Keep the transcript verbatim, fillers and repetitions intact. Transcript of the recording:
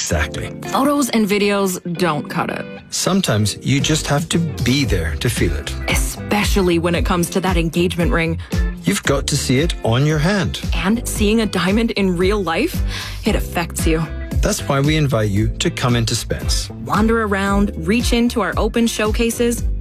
Exactly. Photos and videos don't cut it. Sometimes you just have to be there to feel it. Especially when it comes to that engagement ring. You've got to see it on your hand. And seeing a diamond in real life, it affects you. That's why we invite you to come into Spence. Wander around, reach into our open showcases,